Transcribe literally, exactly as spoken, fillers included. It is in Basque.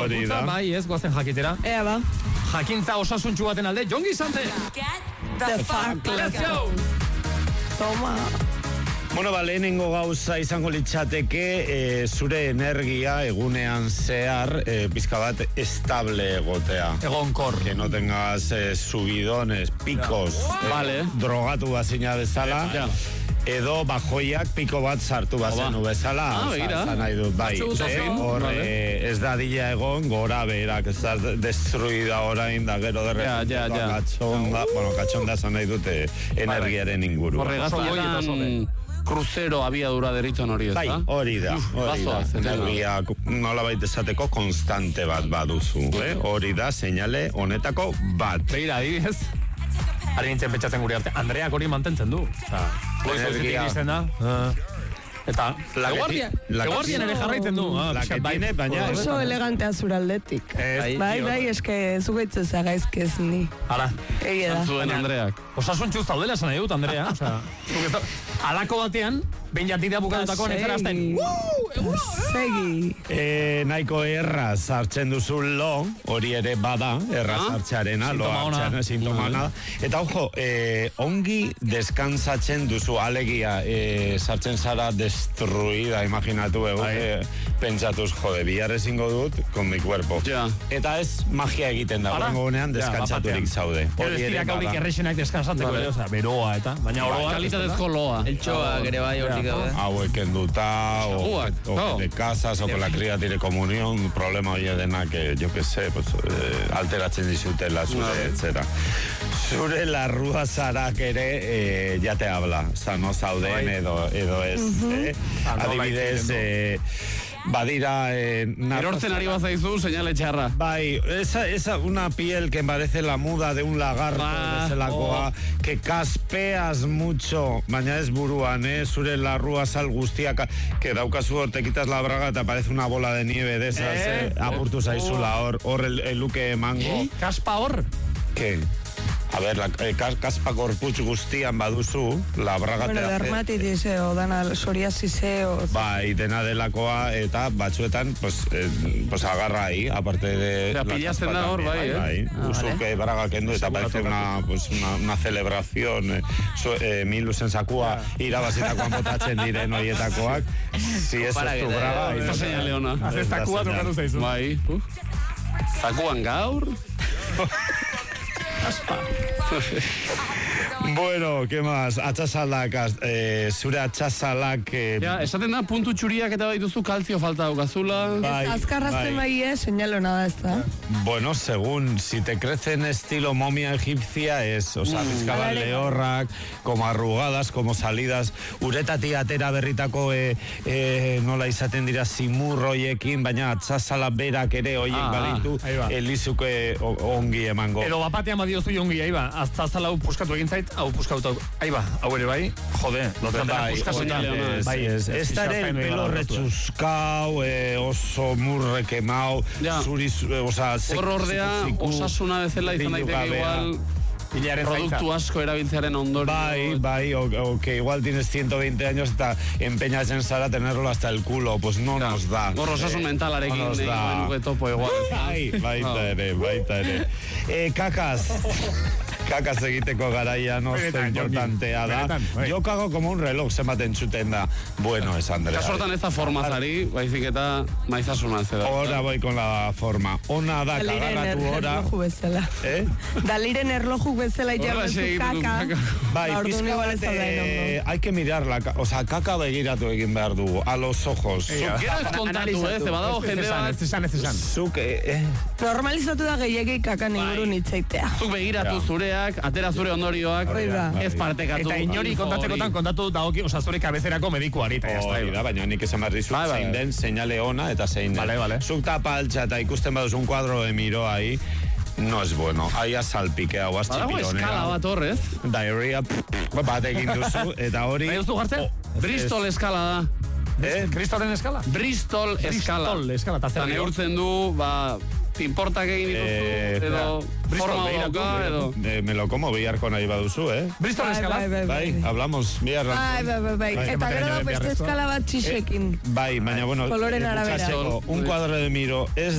hori da. Bai, ez, goazen jakitera. Ea ba. Jakintza osasuntxu baten alde, Jongi Sante! The fuck, let's go! Toma. Bueno, ba, lehenengo gauza izango litzateke e, zure energia egunean zehar e, pizka bat estable egotea. Egonkor. Que no tengas e, subidones, picos, ja. e, Vale. drogatu bazina bezala. Ja. Edo bajoiak piko bat sartu bazenu bezala. Ah, begira. Zan nahi dut, bai. Hor vale. e, ez da dila egon, gora berak, ez da destruida orain, da gero derre. Ja, ja, ja. Katxonda, bueno, katxonda zan nahi dute energiaren inguru. Horregatik kruzero abiadura deritzen hori ez da? Bai, hori da, hori da. Energia nola baita esateko konstante bat baduzu, eh? Hori da, seinale honetako bat. Begira, adibidez, ari nintzen petxatzen gure arte, Andreak hori mantentzen du. Energia. Da. Eta, eguardian, eguardian ere jarraitzen du. Laketine, baina... Oso elegantea zuraldetik. Bai, bai, eske zugaitzen zagaizke ez ni. Ara. Ege da. Zuen Andreak. Osasuntxuz zaudela esan nahi dut, Andrea. Alako batean, behin jatidea bukatutako netzera azten. Segi. E, nahiko erraz hartzen duzu lo, hori ere bada, erraz hartzearena, lo hartzearena, sintomana. Eta ojo, e, ongi deskansatzen duzu, alegia, e, sartzen zara destruida, imaginatu egu, e, pentsatuz, jode, bihar ezingo dut, con mi cuerpo. Ja. Eta ez magia egiten da, horrengo gunean deskantsaturik zaude. Hori ere bada. Erresenak deskansatzeko ere, oza, beroa eta, baina oroa. Kalitatezko loa. Eltxoak ere bai hortik gabe. Hauek enduta, o, o de casas, o con la cría tiene comunión, problema hori denak, yo que sé, pues, eh, alteratzen dizutela zure etzera. Zure larrua zarak ere eh, ja te habla, zano zauden edo, edo ez, eh? Adibidez, eh, badira... Eh, Erortzen ari bazaizu, señale txarra. Bai, esa, esa una piel que parece la muda de un lagarto, ah, bezalakoa, oh. Que kaspeas mucho, baina ez buruan, eh? Zure larrua sal guztiak, que daukazu hor, te quitas la braga, te aparece una bola de nieve de esas, eh? eh? Apurtu zaizula hor, hor el, el luke mango. ¿Eh? Kaspa hor? ¿Qué? A ver, la, eh, kaspa gorputz guztian baduzu, la braga bueno, te hace... dermatitis, o dana psoriasise, o... Bai, dena delakoa, eta batzuetan, pues, eh, pues agarra ahí, aparte de... Eta pillatzen da hor, bai, eh? Bai, ah, usuke vale. Braga kendu, eta parece una, pues, una, una celebración, eh, so, eh, milu zentzakua irabazitakoan botatzen diren horietakoak. Si eso es tu braga... Eta señal leona. Haze zakua tokatu zaizu. Bai. Zakuan gaur... Bueno, ¿qué más? Atxasalak, eh, zure atxasalak... Eh, ja, esaten da, puntu txuriak eta baituzu kalzio falta daukazula. Bai, azkarrazten bai, eh, señalo nada esta. Bueno, según, si te crecen estilo momia egipcia, es, o sea, pizkaba lehorrak, como arrugadas, como salidas, uretatik atera berritako, eh, eh, nola izaten dira, simurroiekin, baina atxasala berak ere, oiek ah, balitu, elizuke ongi emango. Edo bapatean badiozu ongi, aiba, atxasala hau puskatu egin zait, hau puskatu, aiba, hau ere bai, jode, lotzen dena puskasetan. Bai, ez da ere el pelo retxuskau, oso murre kemau, zuri, oza, hor ordea, osasuna bezala izan daiteke igual... Produktu asko erabiltzearen ondorio. Bai, bai, o, o que igual tienes ciento veinte años eta empeñas en Sara tenerlo hasta el culo, pues no ja. Nos da. Hor osasun eh, mentalarekin no nos da. Nuke topo igual. Bai, baita ere, baita ere. Eh, kakas. Kakas egiteko garaian oso importantea da. Yo cago como un reloj, zenbaten txuten da. Bueno, es Andrea. Kasortan ez da formazari, baizik eta maizasuna ez da. Ahora voy con la forma. Ona da, kagarratu ora. Eh? Daliren erloju bezala llamezu kaka. Bai, pizka bat, eh, hay que mirarla, o sea, kaka begiratu egin behar dugu, a los ojos. Zuk gero ez kontatu, ez, badago jende bat. Ez esan, ez esan. Zuk, eh... Normalizatu da gehiagik kaka ingurun itzaitea. Zuk begiratu zureak, atera zure ondorioak, ez partekatu. Eta inori kontatzekotan kontatu dagoki, oza, zure kabezerako medikuari, eta jazta. Hori da, baina nik esan behar dizu, zein den, seinale ona, eta zein den. Zuk tapaltza eta ikusten baduz un cuadro de miro ahí, no es bueno. Aia salpikea, oaz txipironea. Badago eskala bat horrez. Diarrhea, bat egin duzu, eta hori... Nahi duztu jartzen? Bristol eskala da. Eh? Kristolen eskala? Bristol eskala. Bristol eskala, eta zer dio? Neurtzen du, ba... Pinportak egin dituzu, edo... Forma boka, edo... Me lo como biharko nahi baduzu, eh? Bristol eskala? Bai, hablamos, biharra. Bai, bai, bai, eta gero da beste eskala bat txixekin. Bai, baina, bueno... Koloren arabera. Un cuadro de miro, ez